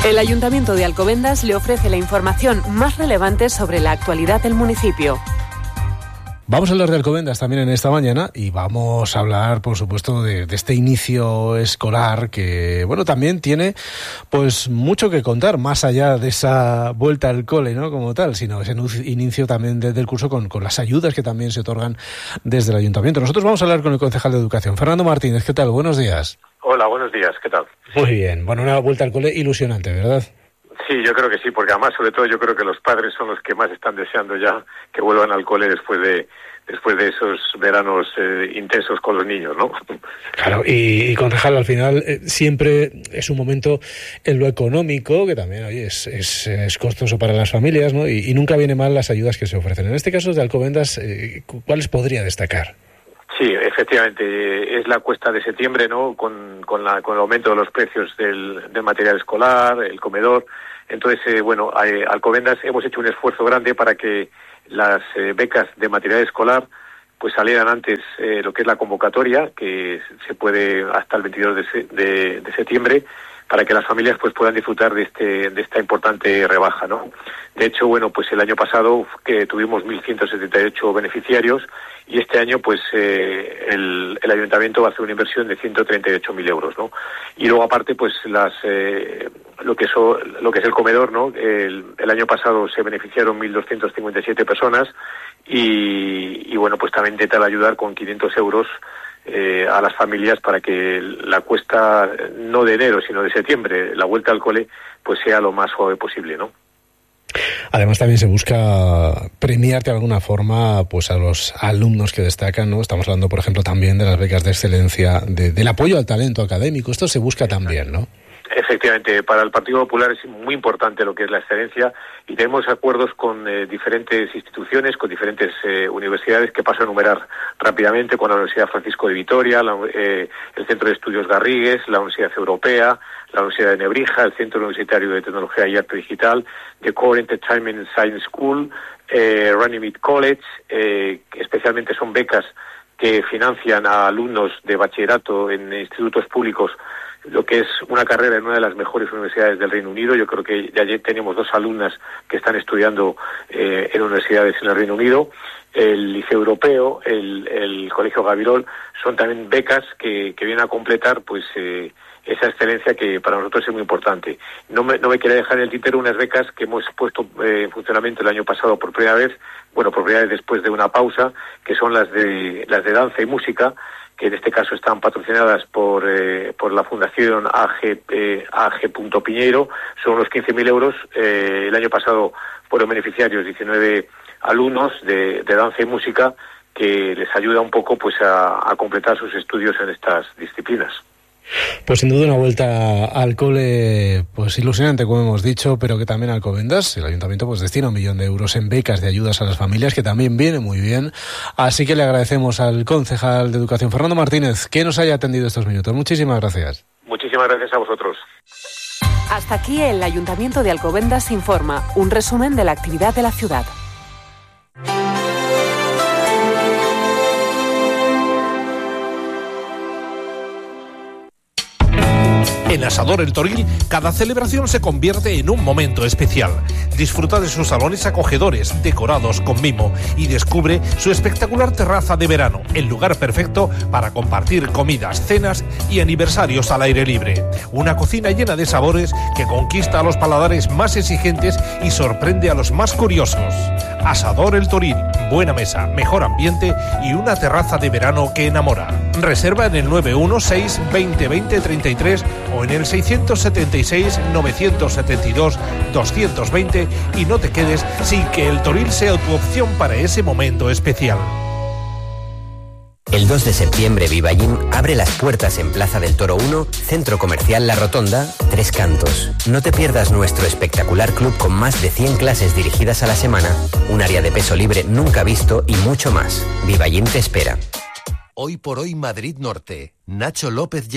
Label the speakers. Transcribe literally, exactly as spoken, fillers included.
Speaker 1: El Ayuntamiento de Alcobendas le ofrece la información más relevante sobre la actualidad del municipio.
Speaker 2: Vamos a hablar de Alcobendas también en esta mañana y vamos a hablar, por supuesto, de, de este inicio escolar que, bueno, también tiene pues mucho que contar, más allá de esa vuelta al cole, ¿no?, como tal, sino ese inicio también desde el curso con, con las ayudas que también se otorgan desde el Ayuntamiento. Nosotros vamos a hablar con el concejal de Educación, Fernando Martínez. ¿Qué tal? Buenos días.
Speaker 3: Hola, buenos días. ¿Qué tal?
Speaker 2: Muy bien. Bueno, una vuelta al cole ilusionante, ¿verdad?
Speaker 3: Sí, yo creo que sí, porque además, sobre todo, yo creo que los padres son los que más están deseando ya que vuelvan al cole después de después de esos veranos eh, intensos con los niños, ¿no?
Speaker 2: Claro, y, y concejal, al final eh, siempre es un momento en lo económico, que también oye, es, es, es costoso para las familias, ¿no? Y, y nunca viene mal las ayudas que se ofrecen. En este caso, de Alcobendas, eh, ¿cuáles podría destacar?
Speaker 3: Sí, efectivamente, es la cuesta de septiembre, ¿no?, con, con, la, con el aumento de los precios del, del material escolar, el comedor. Entonces, eh, bueno, a, a Alcobendas hemos hecho un esfuerzo grande para que las eh, becas de material escolar pues salieran antes eh, lo que es la convocatoria, que se puede hasta el veintidós de, se, de, de septiembre, para que las familias pues puedan disfrutar de este de esta importante rebaja, ¿no? De hecho, bueno, pues el año pasado que tuvimos mil ciento setenta y ocho beneficiarios y este año pues eh, el, el ayuntamiento va a hacer una inversión de ciento treinta y ocho mil euros, ¿no? Y luego aparte pues las eh, lo que so, lo que es el comedor, ¿no? El, el año pasado se beneficiaron mil doscientas cincuenta y siete personas y, y bueno, pues también intentar ayudar con quinientos euros Eh, a las familias para que la cuesta no de enero sino de septiembre, la vuelta al cole, pues sea lo más suave posible, ¿no?
Speaker 2: Además también se busca premiar de alguna forma pues a los alumnos que destacan, ¿no? Estamos hablando, por ejemplo, también de las becas de excelencia, de, del apoyo al talento académico. Esto se busca también, ¿no?
Speaker 3: Efectivamente, para el Partido Popular es muy importante lo que es la excelencia y tenemos acuerdos con eh, diferentes instituciones, con diferentes eh, universidades que paso a enumerar rápidamente, con la Universidad Francisco de Vitoria, la, eh, el Centro de Estudios Garrigues, la Universidad Europea, la Universidad de Nebrija, el Centro Universitario de Tecnología y Arte Digital, The Core Entertainment Science School, eh, Runnymede College, eh, especialmente son becas que financian a alumnos de bachillerato en institutos públicos, lo que es una carrera en una de las mejores universidades del Reino Unido. Yo creo que ya tenemos dos alumnas que están estudiando eh, en universidades en el Reino Unido. El Liceo Europeo, el, el Colegio Gavirol, son también becas que, que vienen a completar pues eh, esa excelencia que para nosotros es muy importante. No me, no me quería dejar en el tintero unas becas que hemos puesto eh, en funcionamiento el año pasado por primera vez, bueno, por primera vez después de una pausa, que son las de las de danza y música, que en este caso están patrocinadas por eh, por la Fundación A G, eh, A G. Piñeiro. Son unos quince mil euros. Eh, el año pasado fueron beneficiarios diecinueve alumnos de, de danza y música, que les ayuda un poco pues a, a completar sus estudios en estas disciplinas.
Speaker 2: Pues sin duda una vuelta al cole pues ilusionante, como hemos dicho, pero que también Alcobendas, el ayuntamiento, pues destina un millón de euros en becas de ayudas a las familias, que también viene muy bien. Así que le agradecemos al concejal de Educación, Fernando Martínez, que nos haya atendido estos minutos. Muchísimas gracias.
Speaker 3: Muchísimas gracias a vosotros.
Speaker 1: Hasta aquí el Ayuntamiento de Alcobendas informa, un resumen de la actividad de la ciudad.
Speaker 4: En Asador El Toril, cada celebración se convierte en un momento especial. Disfruta de sus salones acogedores, decorados con mimo, y descubre su espectacular terraza de verano, el lugar perfecto para compartir comidas, cenas y aniversarios al aire libre. Una cocina llena de sabores que conquista a los paladares más exigentes y sorprende a los más curiosos. Asador El Toril, buena mesa, mejor ambiente y una terraza de verano que enamora. Reserva en el nueve uno seis, veinte, veinte, treinta y tres o en el seiscientos setenta y seis, novecientos setenta y dos, doscientos veinte y no te quedes sin que El Toril sea tu opción para ese momento especial.
Speaker 5: El dos de septiembre Vivallín abre las puertas en Plaza del Toro uno, Centro Comercial La Rotonda, Tres Cantos. No te pierdas nuestro espectacular club con más de cien clases dirigidas a la semana, un área de peso libre nunca visto y mucho más. Vivallín te espera.
Speaker 6: Hoy por hoy Madrid Norte. Nacho López